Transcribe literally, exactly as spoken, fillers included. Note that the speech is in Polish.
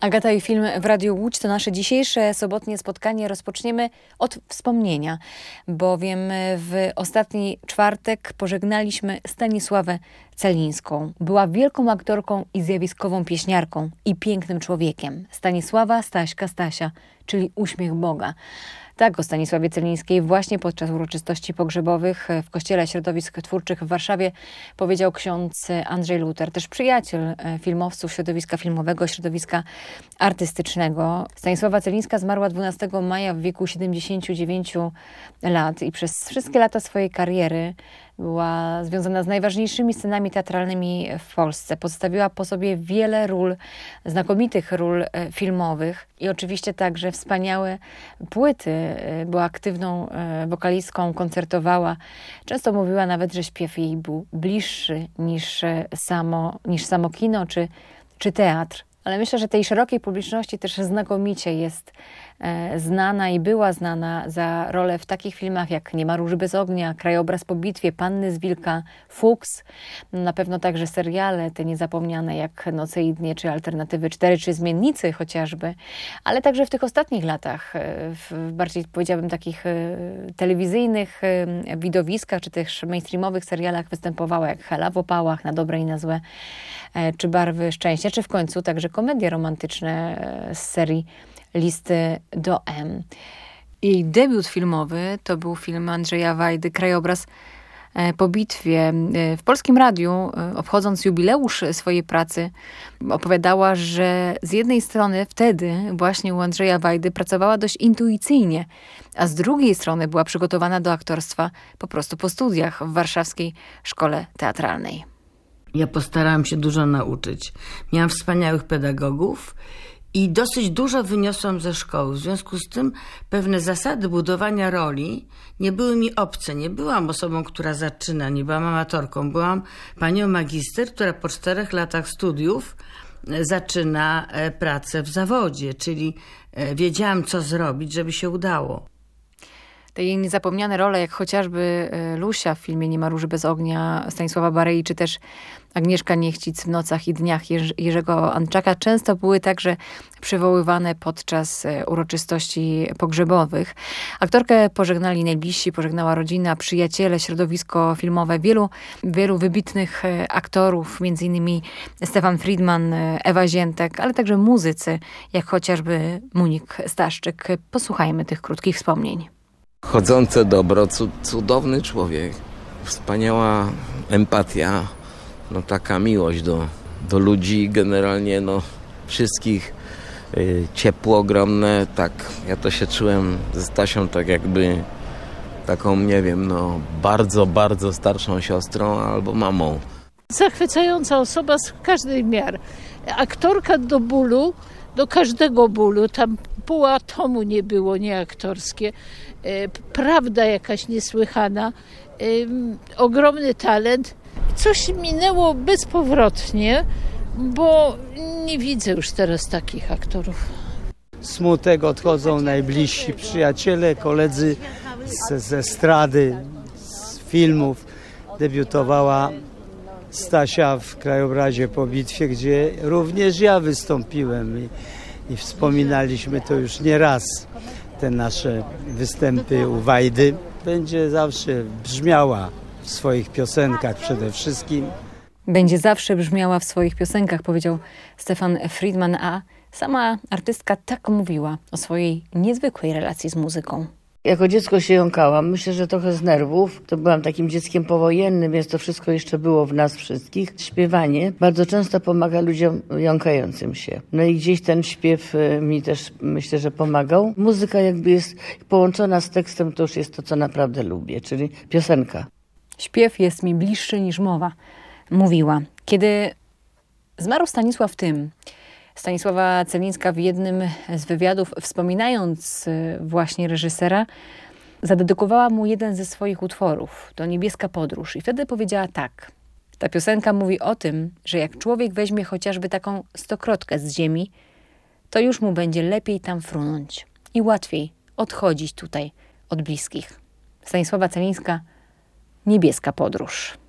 Agata i film w Radiu Łódź to nasze dzisiejsze sobotnie spotkanie. Rozpoczniemy od wspomnienia, bowiem w ostatni czwartek pożegnaliśmy Stanisławę Celińską. Była wielką aktorką i zjawiskową pieśniarką i pięknym człowiekiem. Stanisława Staśka Stasia, czyli uśmiech Boga. Tak o Stanisławie Celińskiej właśnie podczas uroczystości pogrzebowych w Kościele Środowisk Twórczych w Warszawie powiedział ksiądz Andrzej Luter, też przyjaciel filmowców, środowiska filmowego, środowiska artystycznego. Stanisława Celińska zmarła dwunastego maja w wieku siedemdziesięciu dziewięciu lat i przez wszystkie lata swojej kariery była związana z najważniejszymi scenami teatralnymi w Polsce. Pozostawiła po sobie wiele ról, znakomitych ról filmowych i oczywiście także wspaniałe płyty. Była aktywną wokalistką, koncertowała. Często mówiła nawet, że śpiew jej był bliższy niż samo, niż samo kino czy, czy teatr. Ale myślę, że tej szerokiej publiczności też znakomicie jest e, znana i była znana za rolę w takich filmach jak Nie ma róży bez ognia, Krajobraz po bitwie, Panny z Wilka, Fuks. Na pewno także seriale te niezapomniane jak Noce i dnie, czy Alternatywy cztery, czy Zmiennicy chociażby. Ale także w tych ostatnich latach, w bardziej powiedziałabym takich e, telewizyjnych e, widowiskach, czy też mainstreamowych serialach występowała jak Hela w opałach, Na dobre i na złe, e, czy Barwy szczęścia, czy w końcu także komedie romantyczne z serii Listy do M. Jej debiut filmowy to był film Andrzeja Wajdy, Krajobraz po bitwie. W Polskim Radiu, obchodząc jubileusz swojej pracy, opowiadała, że z jednej strony wtedy właśnie u Andrzeja Wajdy pracowała dość intuicyjnie, a z drugiej strony była przygotowana do aktorstwa po prostu po studiach w Warszawskiej Szkole Teatralnej. Ja postarałam się dużo nauczyć. Miałam wspaniałych pedagogów i dosyć dużo wyniosłam ze szkoły. W związku z tym pewne zasady budowania roli nie były mi obce. Nie byłam osobą, która zaczyna, nie byłam amatorką. Byłam panią magister, która po czterech latach studiów zaczyna pracę w zawodzie, czyli wiedziałam, co zrobić, żeby się udało. Te jej niezapomniane role, jak chociażby Lusia w filmie Nie ma róży bez ognia Stanisława Barei, czy też Agnieszka Niechcic w Nocach i dniach Jerzy, Jerzego Anczaka, często były także przywoływane podczas uroczystości pogrzebowych. Aktorkę pożegnali najbliżsi, pożegnała rodzina, przyjaciele, środowisko filmowe, wielu, wielu wybitnych aktorów, między innymi Stefan Friedman, Ewa Ziętek, ale także muzycy, jak chociażby Munik Staszczyk. Posłuchajmy tych krótkich wspomnień. Chodzące dobro, cudowny człowiek, wspaniała empatia, no taka miłość do, do ludzi, generalnie no wszystkich, yy, ciepło ogromne, tak, ja to się czułem ze Stasią tak jakby taką, nie wiem, no bardzo, bardzo starszą siostrą albo mamą. Zachwycająca osoba z każdej miar. Aktorka do bólu, do każdego bólu, tam pół atomu nie było nieaktorskie. Prawda jakaś niesłychana, ogromny talent. Coś minęło bezpowrotnie, bo nie widzę już teraz takich aktorów. Smutek, odchodzą najbliżsi przyjaciele, koledzy z, ze estrady, z filmów. Debiutowała Stasia w Krajobrazie po bitwie, gdzie również ja wystąpiłem i, i wspominaliśmy to już nie raz. Te nasze występy u Wajdy będzie zawsze brzmiała w swoich piosenkach przede wszystkim. Będzie zawsze brzmiała w swoich piosenkach, powiedział Stefan Friedman, a sama artystka tak mówiła o swojej niezwykłej relacji z muzyką. Jako dziecko się jąkałam. Myślę, że trochę z nerwów. To byłam takim dzieckiem powojennym, więc to wszystko jeszcze było w nas wszystkich. Śpiewanie bardzo często pomaga ludziom jąkającym się. No i gdzieś ten śpiew mi też, myślę, że pomagał. Muzyka jakby jest połączona z tekstem, to już jest to, co naprawdę lubię, czyli piosenka. Śpiew jest mi bliższy niż mowa, mówiła. Kiedy zmarł Stanisław Tym, Stanisława Celińska w jednym z wywiadów, wspominając właśnie reżysera, zadedykowała mu jeden ze swoich utworów, to Niebieska podróż. I wtedy powiedziała tak. Ta piosenka mówi o tym, że jak człowiek weźmie chociażby taką stokrotkę z ziemi, to już mu będzie lepiej tam frunąć i łatwiej odchodzić tutaj od bliskich. Stanisława Celińska, Niebieska podróż.